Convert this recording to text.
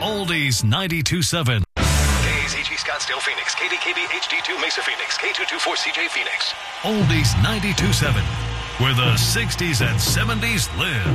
Oldies 92.7. KAZG Scottsdale Phoenix, KDKB HD2 Mesa Phoenix, K224 CJ Phoenix. Oldies 92.7, where the 60s and 70s live.